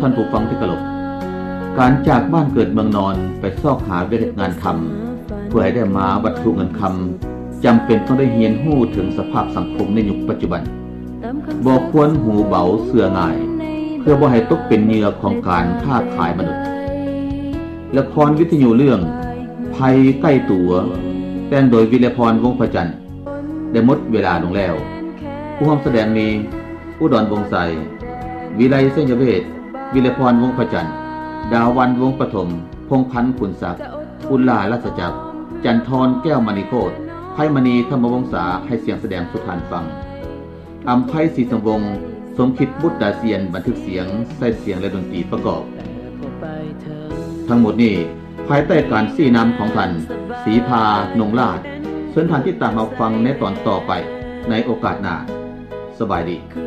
ท่านผู้ฟังที่เคารพการจากบ้านเกิดเมืองนอนไปซอกหาเวียกงานทำเพื่อให้ได้มาวัตถุเงินคำจำเป็นต้องได้เรียนรู้ถึงสภาพสังคมในยุคปัจจุบันบ่ควรหูเบาเสื่อง่ายเพื่อบ่ให้ตกเป็นเหยื่อของการค้าขายมนุษย์ละครวิทยุเรื่องภัยใกล้ตัวแต่งโดยวิเลพรวงศ์ประจันทร์ได้หมดเวลาลงแล้วผู้ร่วมแสดงมีอุดรวงศ์ใสวิไลเสญเวชวิเลพรวงศ์ประจันทร์ดาวันวงศ์ปฐมพงษ์พันธ์ขุนศักดิ์อุลลาราชจักรจันทรแก้วมณีโคตรไพมณีธรรมวงศาให้เสียงแสดงสุทานฟังอำไพศรีสังวงศ์สมคิดบุตรดาเซียนบันทึกเสียงใส่เสียงและดนตรีประกอบทั้งหมดนี้ภายใต้การชี้นำของท่านศรีพานงลาภส่วนท่านที่ตามมาฟังในตอนต่อไปในโอกาสหน้าสบายดี